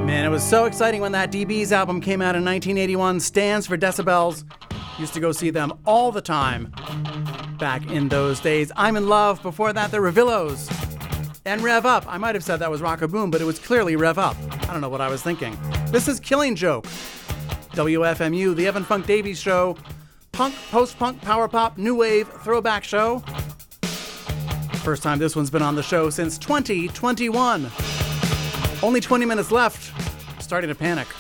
Man, it was so exciting when that DB's album came out in 1981. Stands for Decibels. Used to go see them all the time back in those days. I'm in Love. Before that, the Revillos. And Rev Up. I might have said that was Rock a Boom, but it was clearly Rev Up. I don't know what I was thinking. This is Killing Joke. WFMU, the Evan Funk Davies Show. Punk, post-punk, power pop, new wave, throwback show. First time this one's been on the show since 2021. Only 20 minutes left. Starting to panic.